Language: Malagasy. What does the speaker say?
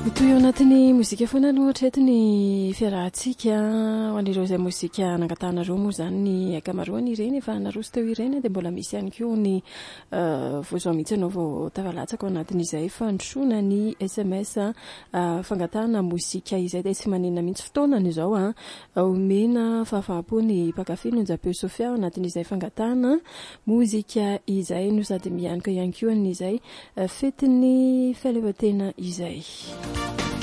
Toy ao anatin'ny mozika foana no ohatretiny fiarahantsika ho an'ireo izay mozika nangatanareo moa izany ny akamaroany ireny efa naroso teo ireny dia mbola misy ihany koa ny voazoa mihitsy anao vao tafalatsaka ao anatin'izay fandrosoana ny SMS fangatana mozika izay dia tsy manina mihitsy fotoanany izao omena fahafahampo ny mpakafy ny Japeo Sofia ao anatin'izay fangatana mozika izay no sady mihanika ihany koa n'izay fetiny fialevatena izay.